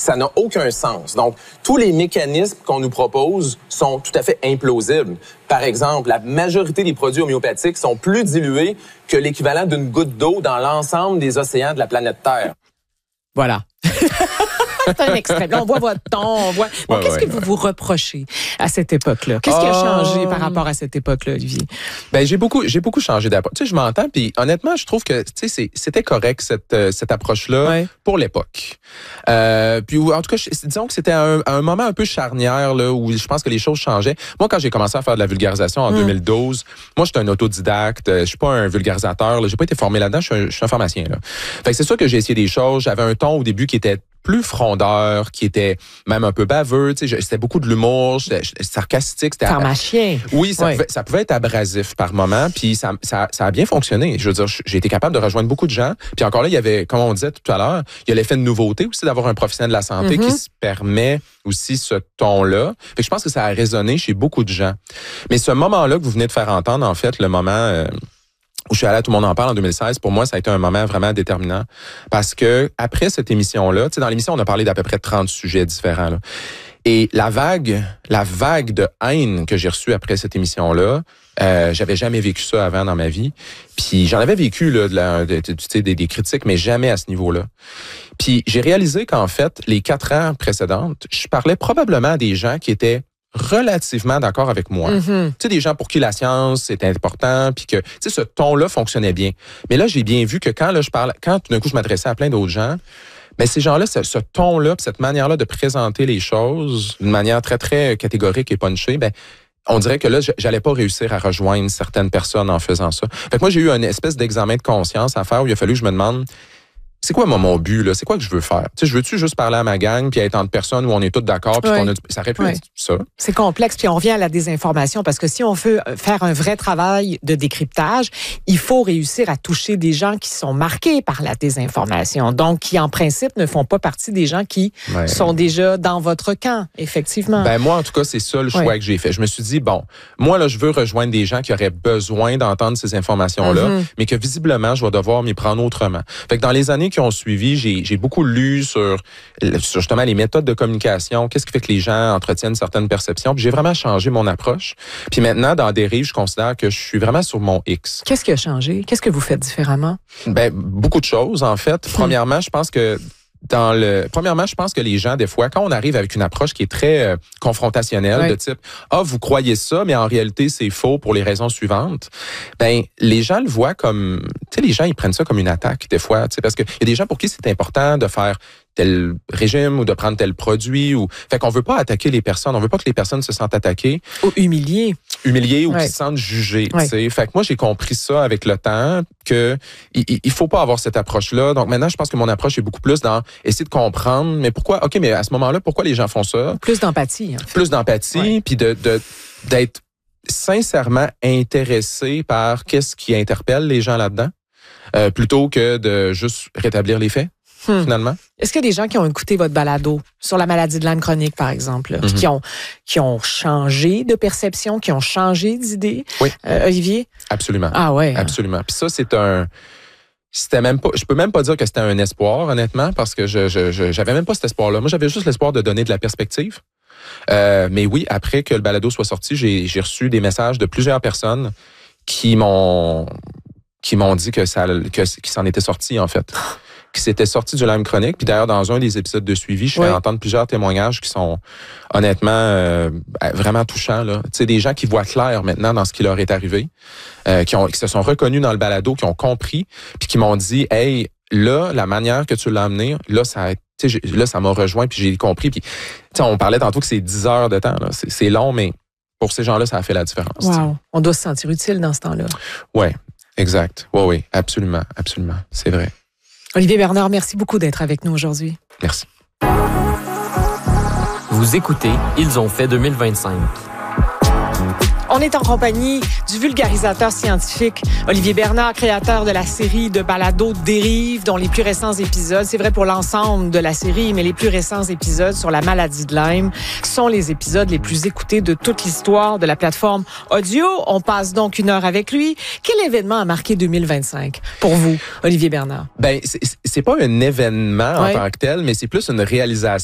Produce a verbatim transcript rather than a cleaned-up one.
ça n'a aucun sens. Donc, tous les mécanismes qu'on nous propose sont tout à fait implausibles. Par exemple, la majorité des produits homéopathiques sont plus dilués que l'équivalent d'une goutte d'eau dans l'ensemble des océans de la planète Terre. Voilà. C'est un extrait. Là, on voit votre ton, on voit... Bon, ouais, qu'est-ce ouais, que ouais. vous vous reprochez à cette époque-là? Qu'est-ce qui a changé par rapport à cette époque-là, Olivier? Ben, j'ai beaucoup, j'ai beaucoup changé d'approche. Tu sais, je m'entends, puis honnêtement, je trouve que, tu sais, c'était correct, cette, euh, cette approche-là, ouais. pour l'époque. Euh, puis, en tout cas, je, disons que c'était un, un moment un peu charnière, là, où je pense que les choses changeaient. Moi, quand j'ai commencé à faire de la vulgarisation en mm. deux mille douze, moi, j'étais un autodidacte, je suis pas un vulgarisateur, là, j'ai pas été formé là-dedans, je suis un, je suis un pharmacien, là. Fait que c'est sûr que j'ai essayé des choses, j'avais un ton au début qui était plus frondeur, qui était même un peu baveux, tu sais, c'était beaucoup de l'humour, c'était sarcastique, c'était pharmacien. Oui, ça, oui. Pouvait, ça pouvait être abrasif par moment, puis ça, ça, ça a bien fonctionné. Je veux dire, j'ai été capable de rejoindre beaucoup de gens. Puis encore là, il y avait, comme on disait tout à l'heure, il y a l'effet de nouveauté aussi d'avoir un professionnel de la santé mm-hmm. qui se permet aussi ce ton-là. Fait que je pense que ça a résonné chez beaucoup de gens. Mais ce moment-là que vous venez de faire entendre, en fait, le moment euh, où je suis allé à Tout le monde en parle en deux mille seize, pour moi, ça a été un moment vraiment déterminant. Parce que après cette émission-là, tu sais, dans l'émission, on a parlé d'à peu près trente sujets différents, là. Et la vague, la vague de haine que j'ai reçue après cette émission-là, euh, j'avais jamais vécu ça avant dans ma vie. Puis j'en avais vécu là, de la, de, tu sais, des, des critiques, mais jamais à ce niveau-là. Puis j'ai réalisé qu'en fait, les quatre ans précédentes, je parlais probablement à des gens qui étaient relativement d'accord avec moi. Mm-hmm. Tu sais, des gens pour qui la science est important, puis que, tu sais, ce ton-là fonctionnait bien. Mais là, j'ai bien vu que quand là, je parle, quand tout d'un coup, je m'adressais à plein d'autres gens, mais ces gens-là, ce, ce ton-là, cette manière-là de présenter les choses d'une manière très, très catégorique et punchée, ben, on dirait que là, j'allais pas réussir à rejoindre certaines personnes en faisant ça. Fait que moi, j'ai eu une espèce d'examen de conscience à faire où il a fallu que je me demande, c'est quoi moi, mon but, là? C'est quoi que je veux faire? Tu sais, je veux-tu juste parler à ma gang puis être entre personnes où on est tous d'accord puis ouais. qu'on a... Ça aurait pu ouais. être ça. C'est complexe, puis on revient à la désinformation parce que si on veut faire un vrai travail de décryptage, il faut réussir à toucher des gens qui sont marqués par la désinformation, donc qui, en principe, ne font pas partie des gens qui ouais. sont déjà dans votre camp, effectivement. Ben moi, en tout cas, c'est ça le choix ouais. que j'ai fait. Je me suis dit, bon, moi, là, je veux rejoindre des gens qui auraient besoin d'entendre ces informations-là, mm-hmm. mais que visiblement, je vais devoir m'y prendre autrement. Fait que dans les années qui ont suivi, j'ai, j'ai beaucoup lu sur, sur justement les méthodes de communication, qu'est-ce qui fait que les gens entretiennent certaines perceptions. Puis j'ai vraiment changé mon approche. Puis maintenant, dans Dérive, je considère que je suis vraiment sur mon X. Qu'est-ce qui a changé? Qu'est-ce que vous faites différemment? Ben, beaucoup de choses, en fait. Premièrement, je pense que Dans le, premièrement, je pense que les gens, des fois, quand on arrive avec une approche qui est très euh, confrontationnelle, oui. de type « Ah, vous croyez ça, mais en réalité, c'est faux pour les raisons suivantes », ben les gens le voient comme... Tu sais, les gens, ils prennent ça comme une attaque, des fois, tu sais, parce qu'il y a des gens pour qui c'est important de faire tel régime ou de prendre tel produit. Ou Fait qu'on veut pas attaquer les personnes. On veut pas que les personnes se sentent attaquées. Ou humiliées. Humiliées ou ouais. qui se sentent jugées. Ouais. T'sais. Fait que moi, j'ai compris ça avec le temps, que il, il faut pas avoir cette approche-là. Donc maintenant, je pense que mon approche est beaucoup plus dans essayer de comprendre, mais pourquoi, OK, mais à ce moment-là, pourquoi les gens font ça? Plus d'empathie. En fait. Plus d'empathie, ouais. puis de, de, d'être sincèrement intéressé par qu'est-ce qui interpelle les gens là-dedans, euh, plutôt que de juste rétablir les faits. Hmm. Finalement. Est-ce qu'il y a des gens qui ont écouté votre balado sur la maladie de Lyme chronique, par exemple, mm-hmm. qui ont qui ont changé de perception, qui ont changé d'idée? Oui. Euh, Olivier? Absolument. Ah ouais. Absolument. Puis ça, c'est un... C'était même pas... Je peux même pas dire que c'était un espoir, honnêtement, parce que je, je, je j'avais même pas cet espoir-là. Moi, j'avais juste l'espoir de donner de la perspective. Euh, mais oui, après que le balado soit sorti, j'ai, j'ai reçu des messages de plusieurs personnes qui m'ont qui m'ont dit que ça que, qui s'en était sorti, en fait. qui s'était sorti du Lyme chronique. Puis d'ailleurs, dans un des épisodes de suivi, je fais oui. entendre plusieurs témoignages qui sont honnêtement euh, vraiment touchants. Là. Tu sais, des gens qui voient clair maintenant dans ce qui leur est arrivé, euh, qui, ont, qui se sont reconnus dans le balado, qui ont compris, puis qui m'ont dit « Hey, là, la manière que tu l'as amené, là, ça a Tu sais, là, ça m'a rejoint, puis j'ai compris. Puis, tu sais, on parlait tantôt que c'est dix heures de temps. Là. C'est, c'est long, mais pour ces gens-là, ça a fait la différence. Wow. On doit se sentir utile dans ce temps-là. Oui, exact. Oui, oui, absolument, absolument. C'est vrai. Olivier Bernard, merci beaucoup d'être avec nous aujourd'hui. Merci. Vous écoutez Ils ont fait deux mille vingt-cinq. On est en compagnie du vulgarisateur scientifique Olivier Bernard, créateur de la série de balados Dérive, dont les plus récents épisodes, c'est vrai pour l'ensemble de la série, mais les plus récents épisodes sur la maladie de Lyme sont les épisodes les plus écoutés de toute l'histoire de la plateforme audio. On passe donc une heure avec lui. Quel événement a marqué deux mille vingt-cinq pour vous, Olivier Bernard? Ben, c'est, c'est pas un événement en ouais. tant que tel, mais c'est plus une réalisation.